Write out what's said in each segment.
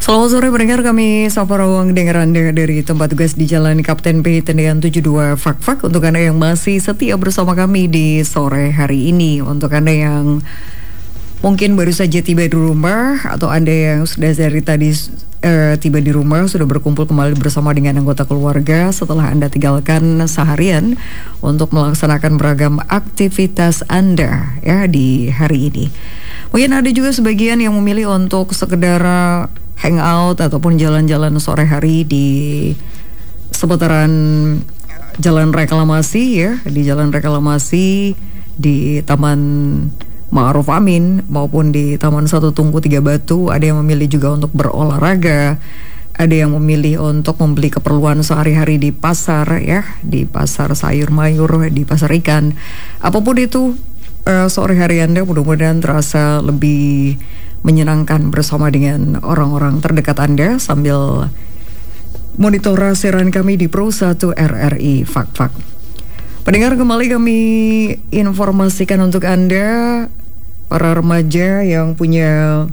Selamat sore pendengar, kami sapa ruang dengar Anda dari tempat tugas di Jalan Kapten P Tendean 72 Fak-Fak. Untuk Anda yang masih setia bersama kami di sore hari ini, untuk Anda yang mungkin baru saja tiba di rumah, atau Anda yang sudah dari tadi tiba di rumah, sudah berkumpul kembali bersama dengan anggota keluarga setelah Anda tinggalkan seharian untuk melaksanakan beragam aktivitas Anda ya di hari ini. Mungkin ada juga sebagian yang memilih untuk sekedar hangout ataupun jalan-jalan sore hari di seputaran Jalan Reklamasi ya, di Jalan Reklamasi, di Taman Ma'ruf Amin maupun di Taman Satu Tungku Tiga Batu. Ada yang memilih juga untuk berolahraga, ada yang memilih untuk membeli keperluan sehari-hari di pasar ya, di pasar sayur mayur, di pasar ikan. Apapun itu, sore hari Anda mudah-mudahan terasa lebih menyenangkan bersama dengan orang-orang terdekat Anda sambil monitor siaran kami di Pro 1 RRI Fak-Fak. Pendengar, kembali kami informasikan untuk Anda, para remaja yang punya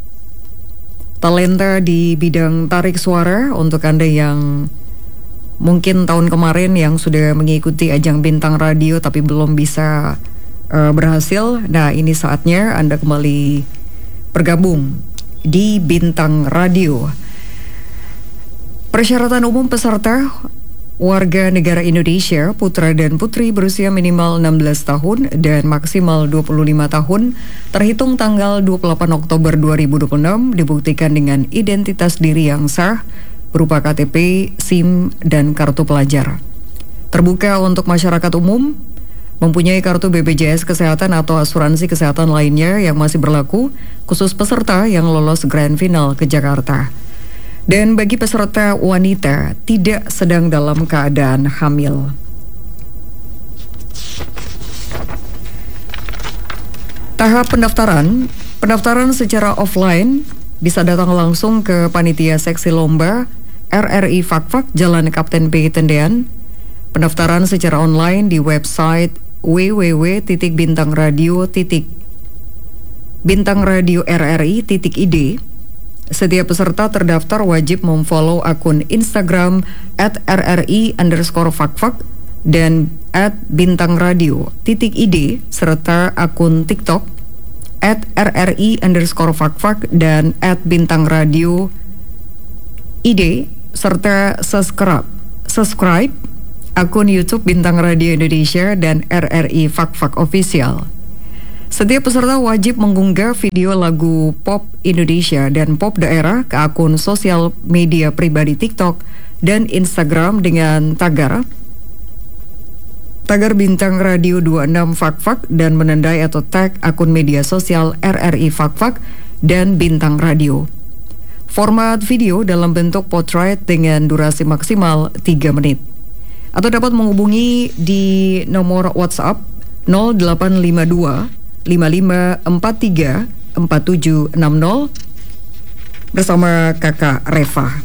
talenta di bidang tarik suara. Untuk Anda yang mungkin tahun kemarin yang sudah mengikuti ajang Bintang Radio tapi belum bisa berhasil, nah ini saatnya Anda kembali bergabung di Bintang Radio. Persyaratan umum peserta: warga negara Indonesia, putra dan putri berusia minimal 16 tahun dan maksimal 25 tahun, terhitung tanggal 28 Oktober 2026, dibuktikan dengan identitas diri yang sah berupa KTP, SIM, dan kartu pelajar. Terbuka untuk masyarakat umum, mempunyai kartu BPJS Kesehatan atau asuransi kesehatan lainnya yang masih berlaku, khusus peserta yang lolos Grand Final ke Jakarta. Dan bagi peserta wanita tidak sedang dalam keadaan hamil. Tahap pendaftaran secara offline bisa datang langsung ke Panitia Seksi Lomba RRI Fak-Fak Jalan Kapten P Tendean. Pendaftaran secara online di website www.bintangradio.id. Setiap peserta terdaftar wajib memfollow akun Instagram @rri_fakfak dan @bintangradio.id serta akun TikTok @rri_fakfak dan @bintangradio.id serta subscribe akun YouTube Bintang Radio Indonesia dan RRI Fak-Fak Official. Setiap peserta wajib mengunggah video lagu pop Indonesia dan pop daerah ke akun sosial media pribadi TikTok dan Instagram dengan tagar Bintang Radio 26 Fak-Fak dan menandai atau tag akun media sosial RRI Fak-Fak dan Bintang Radio. Format video dalam bentuk portrait dengan durasi maksimal 3 menit. Atau dapat menghubungi di nomor WhatsApp 0852 5543 4760 bersama Kakak Reva.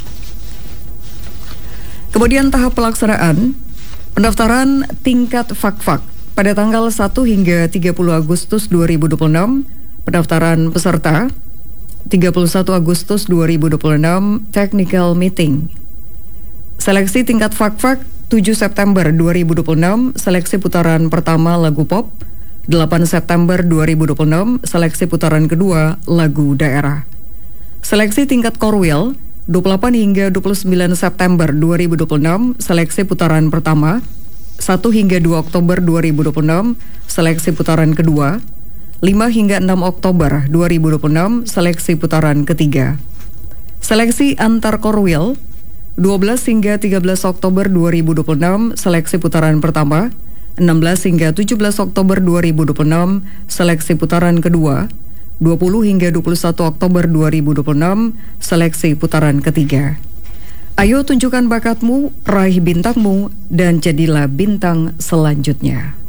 Kemudian tahap pelaksanaan pendaftaran tingkat Fak-Fak pada tanggal 1 hingga 30 Agustus 2026. Pendaftaran peserta 31 Agustus 2026, technical meeting. Seleksi tingkat Fak-Fak 7 September 2026, seleksi putaran pertama lagu pop. 8 September 2026, seleksi putaran kedua lagu daerah. Seleksi tingkat Korwil 28 hingga 29 September 2026, seleksi putaran pertama. 1 hingga 2 Oktober 2026, seleksi putaran kedua. 5 hingga 6 Oktober 2026, seleksi putaran ketiga. Seleksi antar Korwil 12 hingga 13 Oktober 2026, seleksi putaran pertama. 16 hingga 17 Oktober 2026, seleksi putaran kedua. 20 hingga 21 Oktober 2026, seleksi putaran ketiga. Ayo tunjukkan bakatmu, raih bintangmu, dan jadilah bintang selanjutnya.